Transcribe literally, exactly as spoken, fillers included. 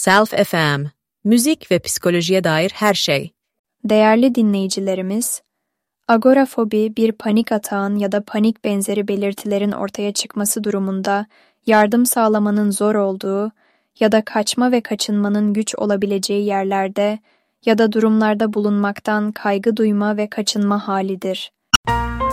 Self F M, müzik ve psikolojiye dair her şey. Değerli dinleyicilerimiz, agorafobi bir panik atağın ya da panik benzeri belirtilerin ortaya çıkması durumunda yardım sağlamanın zor olduğu ya da kaçma ve kaçınmanın güç olabileceği yerlerde ya da durumlarda bulunmaktan kaygı duyma ve kaçınma halidir.